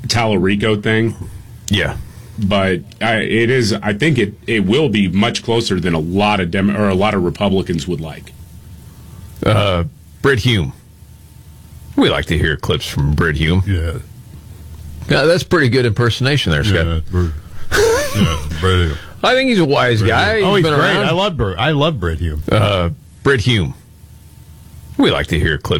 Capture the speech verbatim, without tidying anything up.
Tallarico thing. Yeah. But I, it is. I think it, it will be much closer than a lot of Dem- or a lot of Republicans would like. Uh, Brit Hume. We like to hear clips from Brit Hume. Yeah. Yeah, that's pretty good impersonation there, Scott. Yeah, Brit, yeah, Brit Hume. I think he's a wise Brit guy. Hume. Oh, he's been great. around. I love Brit. I love Brit Hume. Uh, Brit Hume. We like to hear clips